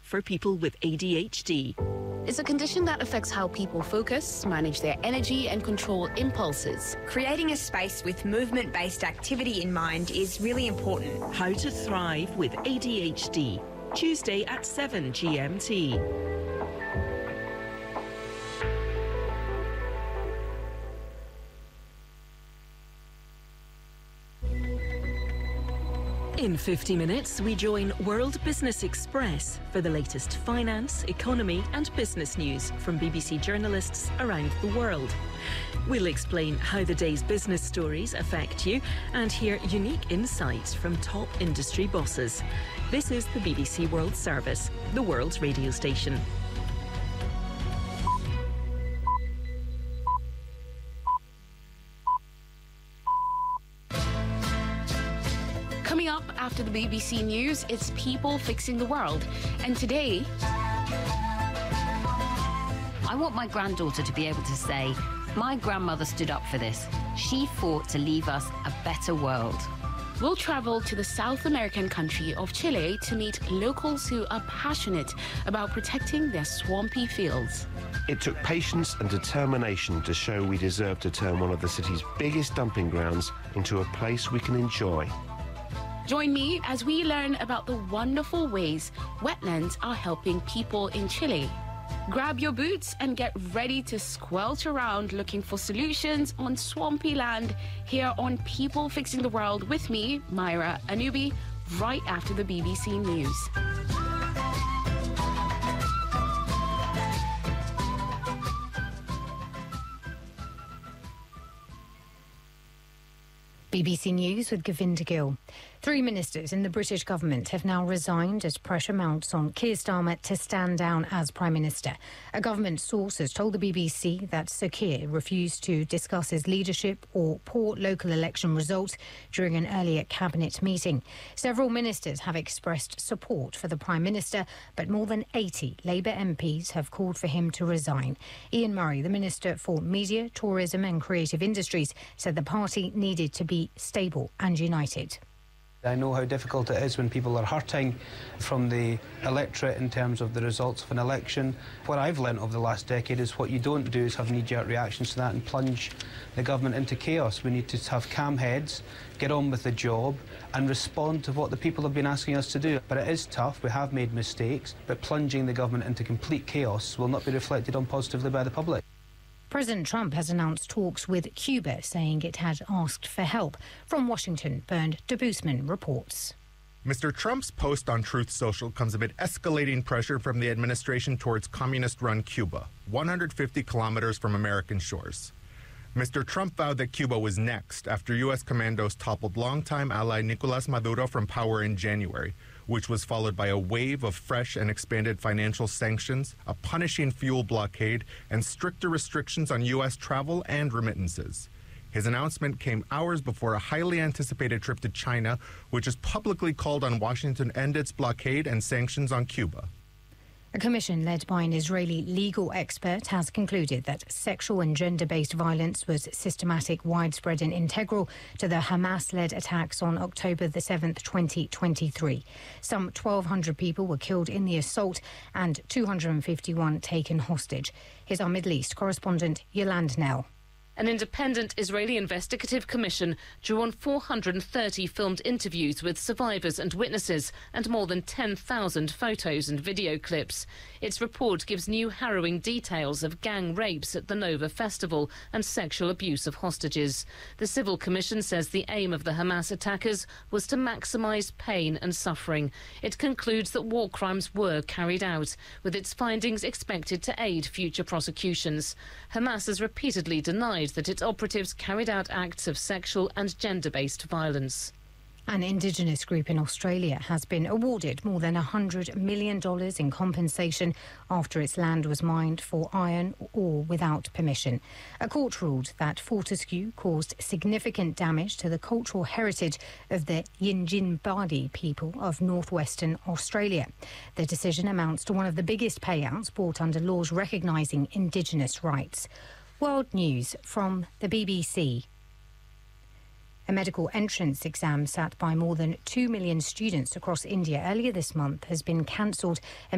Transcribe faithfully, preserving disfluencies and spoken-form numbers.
for people with A D H D. It's a condition that affects how people focus, manage their energy and control impulses. Creating a space with movement-based activity in mind is really important. How to thrive with A D H D. Tuesday at seven G M T. In fifty minutes, we join World Business Express for the latest finance, economy and business news from B B C journalists around the world. We'll explain how the day's business stories affect you and hear unique insights from top industry bosses. This is the B B C World Service, the world's radio station. Coming up after the B B C News, it's People Fixing the World. And today, I want my granddaughter to be able to say, my grandmother stood up for this. She fought to leave us a better world. we'll travel to the South American country of Chile to meet locals who are passionate about protecting their swampy fields. It took patience and determination to show we deserve to turn one of the city's biggest dumping grounds into a place we can enjoy. Join me as we learn about the wonderful ways wetlands are helping people in Chile. Grab your boots and get ready to squelch around looking for solutions on swampy land here on People Fixing the World with me, Myra Anubi, right after the B B C News. B B C News with Govinda Gill. Three ministers in the British government have now resigned as pressure mounts on Keir Starmer to stand down as Prime Minister. A government source has told the B B C that Sir Keir refused to discuss his leadership or poor local election results during an earlier cabinet meeting. Several ministers have expressed support for the Prime Minister, but more than eighty Labour M Ps have called for him to resign. Ian Murray, the Minister for Media, Tourism and Creative Industries, said the party needed to be stable and united. I know how difficult it is when people are hurting from the electorate in terms of the results of an election. What I've learnt over the last decade is what you don't do is have knee-jerk reactions to that and plunge the government into chaos. We need to have calm heads, get on with the job and respond to what the people have been asking us to do. But it is tough, we have made mistakes, but plunging the government into complete chaos will not be reflected on positively by the public. President Trump has announced talks with Cuba, saying it had asked for help. From Washington, Bernd de Boosman reports. Mister Trump's post on Truth Social comes amid escalating pressure from the administration towards communist-run Cuba, one hundred fifty kilometers from American shores. Mister Trump vowed that Cuba was next after U S commandos toppled longtime ally Nicolas Maduro from power in January, which was followed by a wave of fresh and expanded financial sanctions, a punishing fuel blockade, and stricter restrictions on U S travel and remittances. His announcement came hours before a highly anticipated trip to China, which has publicly called on Washington to end its blockade and sanctions on Cuba. A commission led by an Israeli legal expert has concluded that sexual and gender-based violence was systematic, widespread and integral to the Hamas-led attacks on October the seventh, twenty twenty-three. Some twelve hundred people were killed in the assault and two hundred fifty-one taken hostage. Here's our Middle East correspondent, Yolande Nell. An independent Israeli investigative commission drew on four hundred thirty filmed interviews with survivors and witnesses and more than ten thousand photos and video clips. Its report gives new harrowing details of gang rapes at the Nova Festival and sexual abuse of hostages. The Civil Commission says the aim of the Hamas attackers was to maximise pain and suffering. It concludes that war crimes were carried out, with its findings expected to aid future prosecutions. Hamas has repeatedly denied that its operatives carried out acts of sexual and gender-based violence. An Indigenous group in Australia has been awarded more than one hundred million dollars in compensation after its land was mined for iron ore without permission. A court ruled that Fortescue caused significant damage to the cultural heritage of the Yindjibarndi people of northwestern Australia. The decision amounts to one of the biggest payouts brought under laws recognising Indigenous rights. World news from the B B C. A medical entrance exam sat by more than two million students across India earlier this month has been cancelled